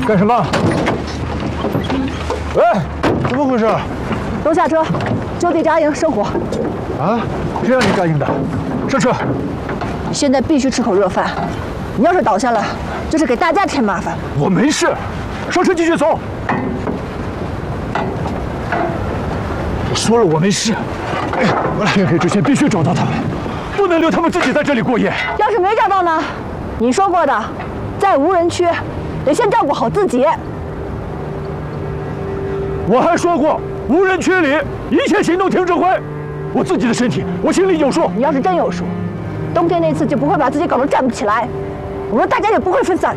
干什么？喂，怎么回事？ 都下车，就地扎营生火。 啊，谁让你答应的？上车。 现在必须吃口热饭。你要是倒下了，就是给大家添麻烦。 我没事，上车继续走。我说了我没事。天黑之前必须找到他们，不能留他们自己在这里过夜。 要是没找到呢？你说过的，在无人区得先照顾好自己。 我还说过，无人区里一切行动听指挥。我自己的身体，我心里有数。 你要是真有数，冬天那次就不会把自己搞得站不起来，我们大家也不会分散。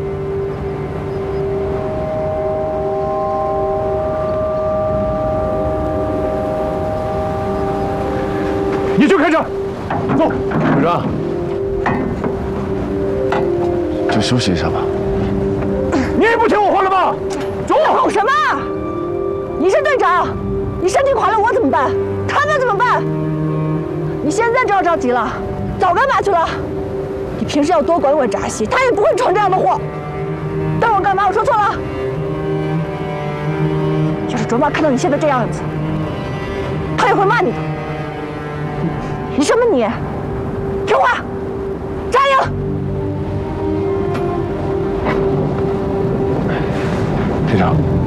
你去开车，走。队长， 就休息一下吧。 你也不听我话了吗？走。 吼什么？你是队长，你身体垮了我怎么办？他们怎么办？你现在就要着急了，早干嘛去了？你平时要多管管扎西，他也不会闯这样的祸。瞪我干嘛？我说错了？要是卓玛看到你现在这样子，他也会骂你的。你什么你？听话，扎营。 队长。